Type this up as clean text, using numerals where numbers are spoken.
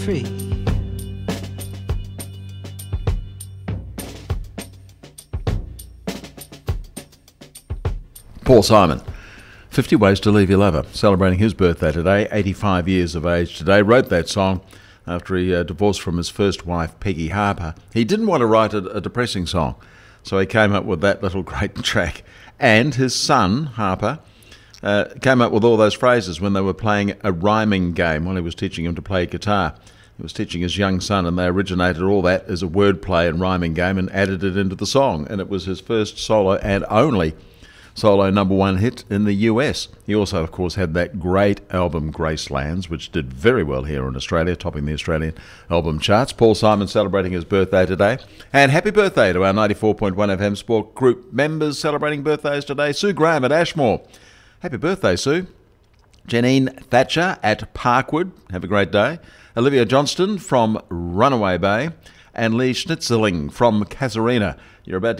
tree. Paul Simon, 50 Ways to Leave Your Lover, celebrating his birthday today, 85 years of age today. Wrote that song after he divorced from his first wife, Peggy Harper. He didn't want to write a depressing song, so he came up with that little great track. And his son, Harper, came up with all those phrases when they were playing a rhyming game while he was teaching him to play guitar. He was teaching his young son, and they originated all that as a wordplay and rhyming game and added it into the song. And it was his first solo and only solo #1 hit in the US. He also, of course, had that great album Gracelands, which did very well here in Australia, topping the Australian album charts. Paul Simon celebrating his birthday today. And happy birthday to our 94.1 FM Sport Group members celebrating birthdays today. Sue Graham at Ashmore. Happy birthday, Sue. Janine Thatcher at Parkwood. Have a great day. Olivia Johnston from Runaway Bay. And Lee Schnitzling from Casuarina. You're about